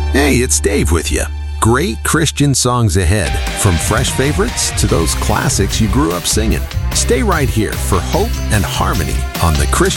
Hey, it's Dave with you. Great Christian songs ahead, from fresh favorites to those classics you grew up singing. Stay right here for Hope and Harmony on the Christian